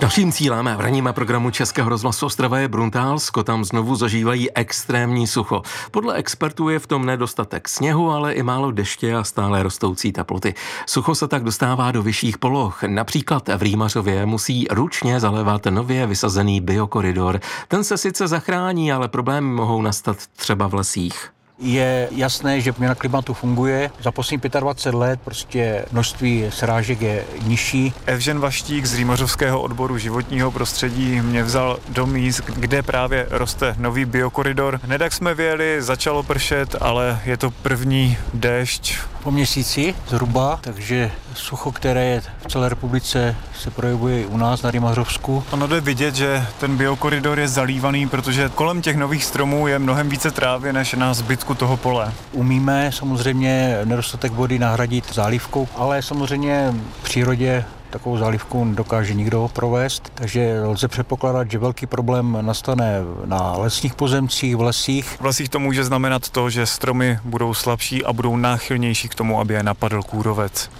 Naším cílem v ranním programu Českého rozhlasu Ostrava je Bruntálsko, tam znovu zažívají extrémní sucho. Podle expertů je v tom nedostatek sněhu, ale i málo deště a stále rostoucí teploty. Sucho se tak dostává do vyšších poloh. Například v Rýmařově musí ručně zalévat nově vysazený biokoridor. Ten se sice zachrání, ale problémy mohou nastat třeba v lesích. Je jasné, že změna klimatu funguje. Za poslední 25 let prostě množství srážek je nižší. Evžen Vaštík z Rýmařovského odboru životního prostředí mě vzal do míst, kde právě roste nový biokoridor. Hned jak jsme vyjeli, začalo pršet, ale je to první déšť. Po měsíci zhruba, takže sucho, které je v celé republice, se projevuje i u nás na Rýmařovsku. Ono jde vidět, že ten biokoridor je zalívaný, protože kolem těch nových stromů je mnohem více trávy než na zbytku toho pole. Umíme samozřejmě nedostatek vody nahradit zálivkou, ale samozřejmě v přírodě takovou zálivku nedokáže nikdo provést, takže lze předpokládat, že velký problém nastane na lesních pozemcích, v lesích. V lesích to může znamenat to, že stromy budou slabší a budou náchylnější k tomu, aby je napadl kůrovec.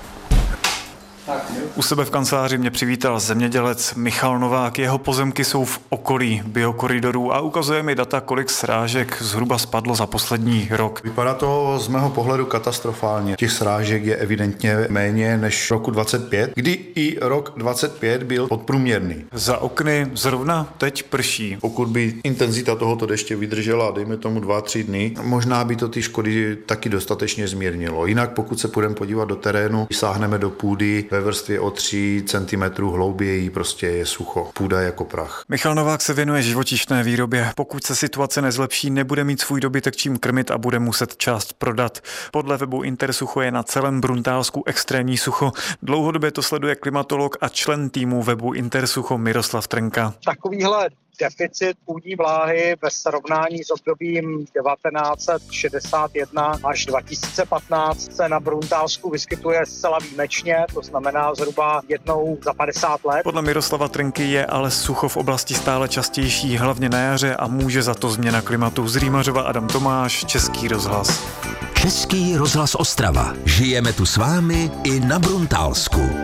U sebe v kanceláři mě přivítal zemědělec Michal Novák. Jeho pozemky jsou v okolí biokoridorů a ukazuje mi data, kolik srážek zhruba spadlo za poslední rok. Vypadá to z mého pohledu katastrofálně. Těch srážek je evidentně méně než roku 25, kdy i rok 25 byl podprůměrný. Za okny zrovna teď prší. Pokud by intenzita tohoto deště vydržela, dejme tomu 2-3 dny, možná by to ty škody taky dostatečně zmírnilo. Jinak pokud se půjdeme podívat do terénu, sáhneme do půdy ve vrstvě o 3 cm hlouběji, prostě je sucho. Půda je jako prach. Michal Novák se věnuje živočišné výrobě. Pokud se situace nezlepší, nebude mít svůj dobytek čím krmit a bude muset část prodat. Podle webu Intersucho je na celém Bruntálsku extrémní sucho. Dlouhodobě to sleduje klimatolog a člen týmu webu Intersucho Miroslav Trnka. Takovýhle deficit půdní vláhy ve srovnání s obdobím 1961 až 2015 se na Bruntálsku vyskytuje zcela výjimečně, to znamená zhruba jednou za 50 let. Podle Miroslava Trnky je ale sucho v oblasti stále častější, hlavně na jaře, a může za to změna klimatu. Z Rýmařova Adam Tomáš, Český rozhlas. Český rozhlas Ostrava. Žijeme tu s vámi i na Bruntálsku.